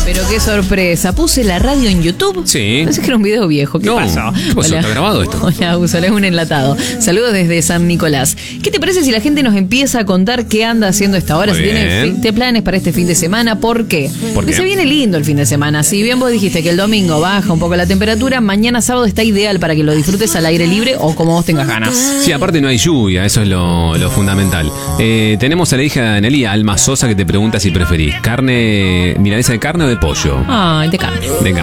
Pero qué sorpresa. Puse la radio en YouTube. Sí. Pensé que era un video viejo. ¿Qué pasó? ¿Qué pasó? ¿Está grabado esto? Hola, Úrsula, es un enlatado. Saludos desde San Nicolás. ¿Qué te parece si la gente nos empieza a contar qué anda haciendo esta hora? Muy Si bien. tiene planes para este fin de semana, ¿por qué? Porque qué? se viene lindo el fin de semana. Si bien vos dijiste que el domingo baja un poco la temperatura, mañana sábado está ideal para que lo disfrutes al aire libre o como vos tengas ganas. Sí, aparte no hay lluvia, eso es lo fundamental. Tenemos a la hija de Anelía, Alma Sosa, que te pregunta si preferís milanesa de carne o de pollo. Ay, te cambio. Venga.